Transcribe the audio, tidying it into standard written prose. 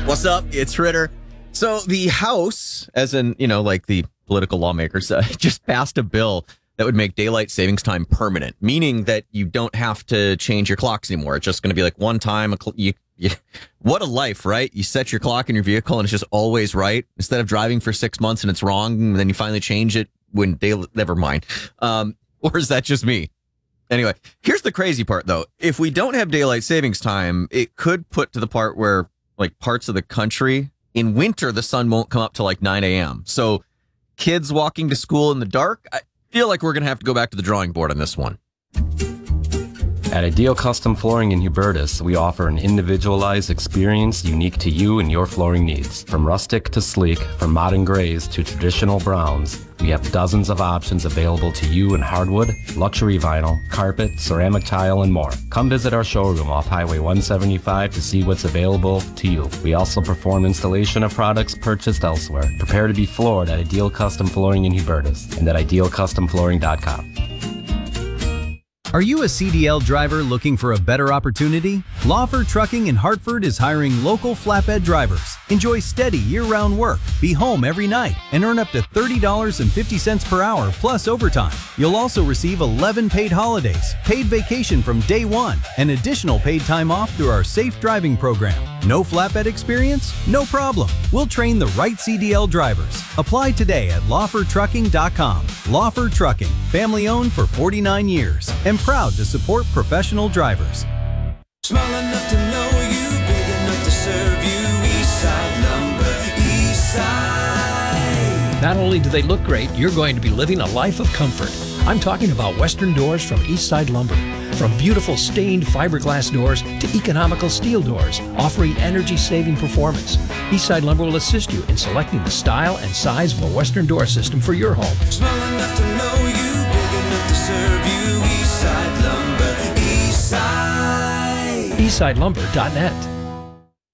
What's up? It's Ritter. So the House, as in, like the political lawmakers, just passed a bill that would make daylight savings time permanent, meaning that you don't have to change your clocks anymore. It's just going to be like one time. What a life, right? You set your clock in your vehicle and it's just always right. Instead of driving for 6 months and it's wrong, and then you finally change it when never mind. Or is that just me? Anyway, here's the crazy part, though. If we don't have daylight savings time, it could put to the part where, like, parts of the country, in winter, the sun won't come up till like 9 a.m. So kids walking to school in the dark, I feel like we're going to have to go back to the drawing board on this one. At Ideal Custom Flooring in Hubertus, we offer an individualized experience unique to you and your flooring needs. From rustic to sleek, from modern grays to traditional browns, we have dozens of options available to you in hardwood, luxury vinyl, carpet, ceramic tile, and more. Come visit our showroom off Highway 175 to see what's available to you. We also perform installation of products purchased elsewhere. Prepare to be floored at Ideal Custom Flooring in Hubertus and at idealcustomflooring.com. Are you a CDL driver looking for a better opportunity? Lawford Trucking in Hartford is hiring local flatbed drivers. Enjoy steady year-round work, be home every night, and earn up to $30.50 per hour plus overtime. You'll also receive 11 paid holidays, paid vacation from day one, and additional paid time off through our safe driving program. No flatbed experience? No problem. We'll train the right CDL drivers. Apply today at lawfordtrucking.com. Lawford Trucking, family-owned for 49 years, and proud to support professional drivers. Small enough to know you, big enough to serve you. Eastside Lumber, Eastside. Not only do they look great, you're going to be living a life of comfort. I'm talking about Western Doors from Eastside Lumber. From beautiful stained fiberglass doors to economical steel doors, offering energy-saving performance. Eastside Lumber will assist you in selecting the style and size of a Western door system for your home. Small enough to know you, big enough to serve you. Eastside Lumber, Eastside. EastsideLumber.net.